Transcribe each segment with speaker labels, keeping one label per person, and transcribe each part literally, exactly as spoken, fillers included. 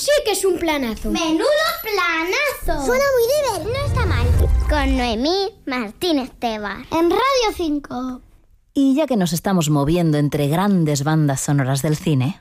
Speaker 1: sí que es un planazo.
Speaker 2: ¡Menudo planazo!
Speaker 1: Suena muy divertido.
Speaker 2: No está mal. Con Noemí Martínez Tebar.
Speaker 1: En Radio cinco.
Speaker 3: Y ya que nos estamos moviendo entre grandes bandas sonoras del cine...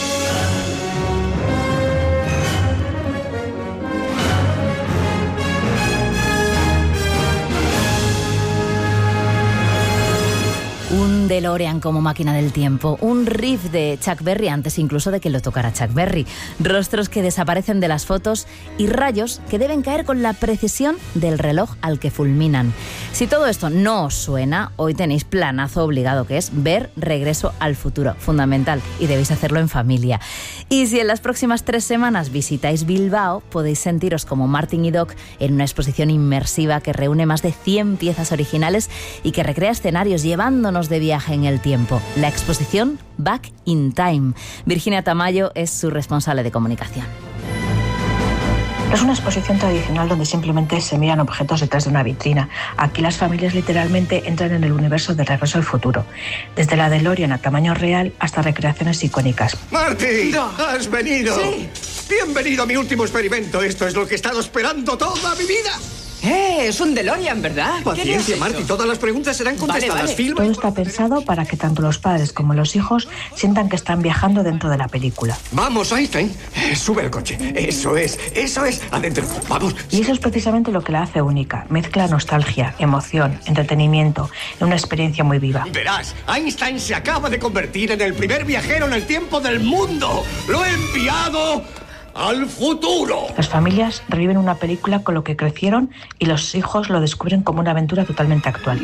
Speaker 3: Un DeLorean como máquina del tiempo, un riff de Chuck Berry antes incluso de que lo tocara Chuck Berry, rostros que desaparecen de las fotos y rayos que deben caer con la precisión del reloj al que fulminan. Si todo esto no os suena, hoy tenéis planazo obligado, que es ver Regreso al Futuro, fundamental, y debéis hacerlo en familia. Y si en las próximas tres semanas visitáis Bilbao, podéis sentiros como Martin y Doc en una exposición inmersiva que reúne más de cien piezas originales y que recrea escenarios llevándonos de viaje en el tiempo. La exposición Back in Time. Virginia Tamayo es su responsable de comunicación.
Speaker 4: Es una exposición tradicional donde simplemente se miran objetos detrás de una vitrina. Aquí las familias literalmente entran en el universo de Regreso al Futuro, desde la DeLorean a tamaño real hasta recreaciones icónicas.
Speaker 5: ¡Marty!
Speaker 6: No.
Speaker 5: ¡Has venido!
Speaker 6: Sí.
Speaker 5: Bienvenido a mi último experimento. Esto es lo que he estado esperando toda mi vida.
Speaker 6: Eh, es un DeLorean, ¿verdad?
Speaker 5: Paciencia, Marty. Todas las preguntas serán contestadas.
Speaker 6: Vale, vale.
Speaker 5: Filma.
Speaker 4: Todo está pensado para que tanto los padres como los hijos sientan que están viajando dentro de la película.
Speaker 5: Vamos, Einstein. Eh, Sube al coche. Eso es, eso es. Adentro. Vamos.
Speaker 4: Y eso es precisamente lo que la hace única. Mezcla nostalgia, emoción, entretenimiento en una experiencia muy viva.
Speaker 5: Verás, Einstein se acaba de convertir en el primer viajero en el tiempo del mundo. Lo he enviado al futuro.
Speaker 4: Las familias reviven una película con lo que crecieron y los hijos lo descubren como una aventura totalmente actual.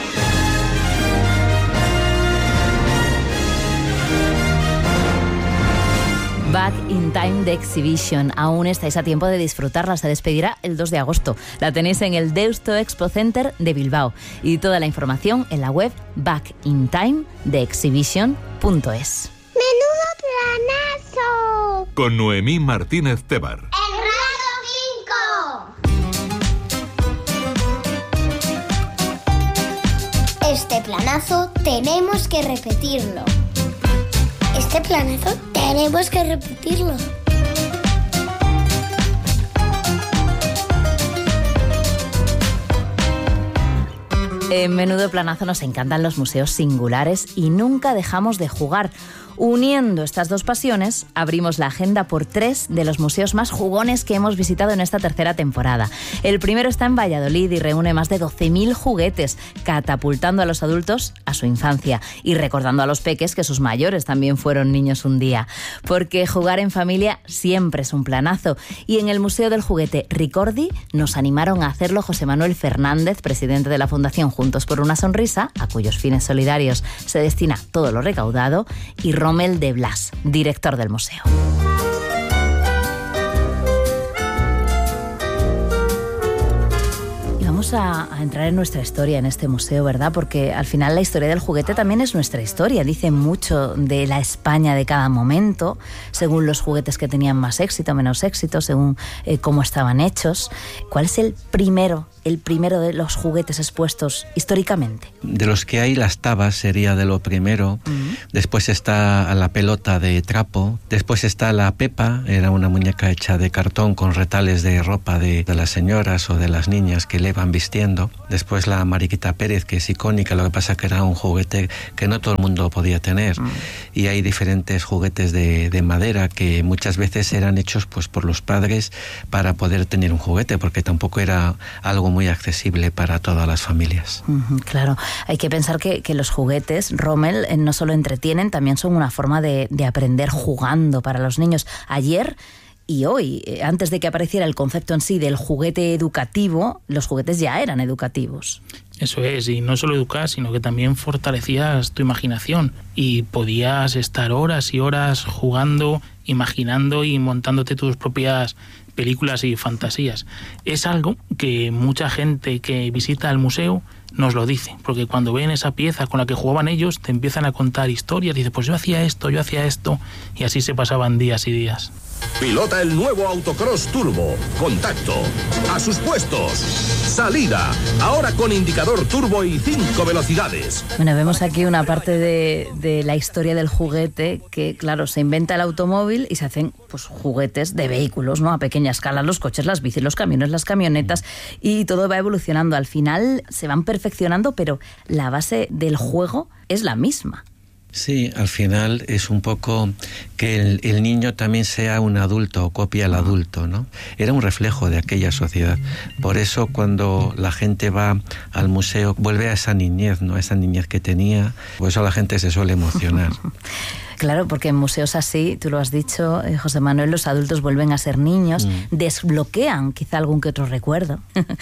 Speaker 3: Back in Time The Exhibition. Aún estáis a tiempo de disfrutarla. Se despedirá el dos de agosto. La tenéis en el Deusto Expo Center de Bilbao. Y toda la información en la web back in time the exhibition punto es.
Speaker 2: ¡Menudo planazo!
Speaker 7: Con Noemí Martínez Tebar.
Speaker 2: En Radio cinco. Este planazo tenemos que repetirlo. Este planazo tenemos que repetirlo.
Speaker 3: En Menudo Planazo nos encantan los museos singulares y nunca dejamos de jugar. Uniendo estas dos pasiones, abrimos la agenda por tres de los museos más jugones que hemos visitado en esta tercera temporada. El primero está en Valladolid y reúne más de doce mil juguetes, catapultando a los adultos a su infancia y recordando a los peques que sus mayores también fueron niños un día. Porque jugar en familia siempre es un planazo. Y en el Museo del Juguete Ricordi nos animaron a hacerlo José Manuel Fernández, presidente de la Fundación Juntos por una Sonrisa, a cuyos fines solidarios se destina todo lo recaudado, y Rommel de Blas, director del museo. Y vamos a, a entrar en nuestra historia en este museo, ¿verdad? Porque al final la historia del juguete también es nuestra historia. Dice mucho de la España de cada momento, según los juguetes que tenían más éxito, menos éxito, según eh, cómo estaban hechos. ¿Cuál es el primero, el primero de los juguetes expuestos históricamente?
Speaker 8: De los que hay, las tabas sería de lo primero. Uh-huh. Después está la pelota de trapo. Después está la Pepa, era una muñeca hecha de cartón con retales de ropa de, de las señoras o de las niñas que le van vistiendo. Después la Mariquita Pérez, que es icónica, lo que pasa que era un juguete que no todo el mundo podía tener. Uh-huh. Y hay diferentes juguetes de, de madera que muchas veces eran hechos pues por los padres para poder tener un juguete, porque tampoco era algo muy accesible para todas las familias.
Speaker 3: Uh-huh, claro, hay que pensar que, que los juguetes, Rommel, eh, no solo entretienen, también son una forma de, de aprender jugando para los niños. Ayer y hoy, eh, antes de que apareciera el concepto en sí del juguete educativo, los juguetes ya eran educativos.
Speaker 9: Eso es, y no solo educar, sino que también fortalecías tu imaginación y podías estar horas y horas jugando, imaginando y montándote tus propias películas y fantasías. Es algo que mucha gente que visita el museo nos lo dice, porque cuando ven esa pieza con la que jugaban ellos, te empiezan a contar historias, dice, pues yo hacía esto, yo hacía esto, y así se pasaban días y días.
Speaker 10: Pilota el nuevo Autocross Turbo. Contacto. A sus puestos. Salida. Ahora con indicador turbo y cinco velocidades.
Speaker 3: Bueno, vemos aquí una parte de, de la historia del juguete que, claro, se inventa el automóvil y se hacen pues juguetes de vehículos, ¿no? A pequeña escala, los coches, las bicis, los camiones, las camionetas, y todo va evolucionando. Al final se van perfeccionando, pero la base del juego es la misma.
Speaker 8: Sí, al final es un poco que el, el niño también sea un adulto o copia al adulto, ¿no? Era un reflejo de aquella sociedad. Por eso cuando la gente va al museo vuelve a esa niñez, ¿no? A esa niñez que tenía. Por eso la gente se suele emocionar.
Speaker 3: Claro, porque en museos así, tú lo has dicho, eh, José Manuel, los adultos vuelven a ser niños, mm. desbloquean quizá algún que otro recuerdo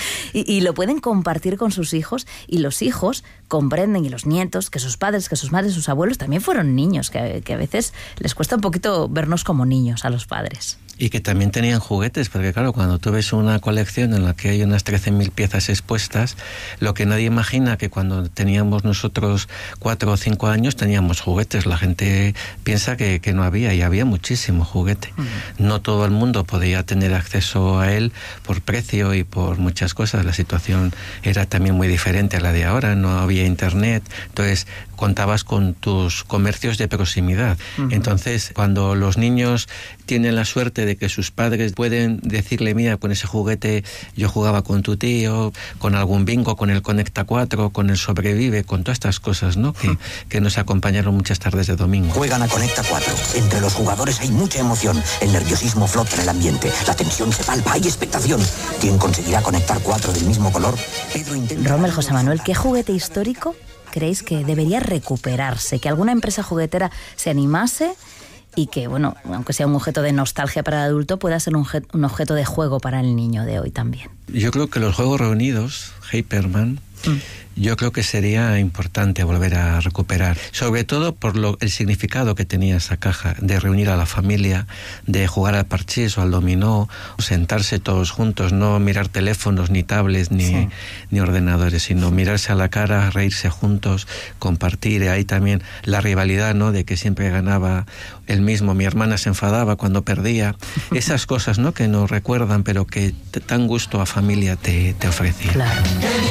Speaker 3: y, y lo pueden compartir con sus hijos, y los hijos comprenden, y los nietos, que sus padres, que sus madres, sus abuelos también fueron niños, que, que a veces les cuesta un poquito vernos como niños a los padres.
Speaker 8: Y que también tenían juguetes, porque claro, cuando tú ves una colección en la que hay unas trece mil piezas expuestas, lo que nadie imagina que cuando teníamos nosotros cuatro o cinco años teníamos juguetes. La gente piensa que, que no había, y había muchísimo juguete. Uh-huh. No todo el mundo podía tener acceso a él por precio y por muchas cosas. La situación era también muy diferente a la de ahora, no había internet, entonces contabas con tus comercios de proximidad. Uh-huh. Entonces, cuando los niños tienen la suerte de que sus padres pueden decirle, mira, con ese juguete yo jugaba con tu tío, con algún bingo, con el Conecta cuatro, con el Sobrevive, con todas estas cosas, ¿no? Que, que nos acompañaron muchas tardes de domingo.
Speaker 11: Juegan a Conecta cuatro. Entre los jugadores hay mucha emoción. El nerviosismo flota en el ambiente. La tensión se palpa. Hay expectación. ¿Quién conseguirá conectar cuatro del mismo color? Pedro intenta...
Speaker 3: Rommel, José Manuel, ¿qué juguete histórico creéis que debería recuperarse? Que alguna empresa juguetera se animase y que, bueno, aunque sea un objeto de nostalgia para el adulto, pueda ser un, un objeto de juego para el niño de hoy también.
Speaker 8: Yo creo que los Juegos Reunidos, Hyperman, mm. yo creo que sería importante volver a recuperar, sobre todo por lo, el significado que tenía esa caja, de reunir a la familia, de jugar al parchís o al dominó, sentarse todos juntos, no mirar teléfonos, ni tablets, ni, sí. ni ordenadores, sino mirarse a la cara, reírse juntos, compartir. Ahí también la rivalidad, ¿no?, de que siempre ganaba el mismo, mi hermana se enfadaba cuando perdía, esas cosas, ¿no?, que nos recuerdan, pero que t- tan gusto a familia te, te ofrecía.
Speaker 3: Claro.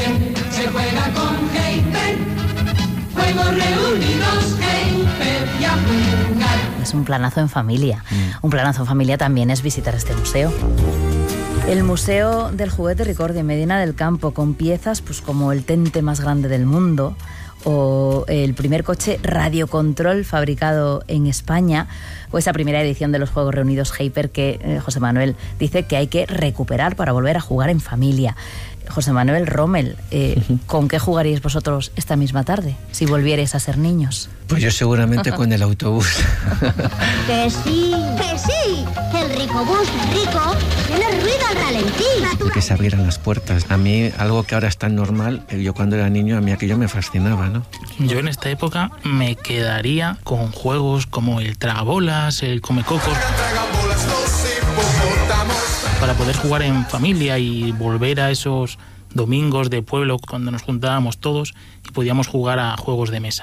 Speaker 12: Se juega con Hyper, Juegos Reunidos, Hyper y a jugar.
Speaker 3: Es un planazo en familia. Mm. Un planazo en familia también es visitar este museo. El Museo del Juguete Ricordi en Medina del Campo, con piezas pues como el Tente más grande del mundo, o el primer coche radiocontrol fabricado en España, o esa primera edición de los Juegos Reunidos Hyper que eh, José Manuel dice que hay que recuperar para volver a jugar en familia. José Manuel, Rommel, eh, ¿con qué jugaríais vosotros esta misma tarde si volvierais a ser niños?
Speaker 8: Pues yo seguramente con el autobús.
Speaker 2: Que sí, que sí. El ricobús rico tiene ruido al ralentí.
Speaker 8: Y que se abrieran las puertas. A mí, algo que ahora es tan normal, yo cuando era niño, a mí aquello me fascinaba, ¿no?
Speaker 9: Yo en esta época me quedaría con juegos como el Tragabolas, el Comecocos, para poder jugar en familia y volver a esos domingos de pueblo cuando nos juntábamos todos y podíamos jugar a juegos de mesa.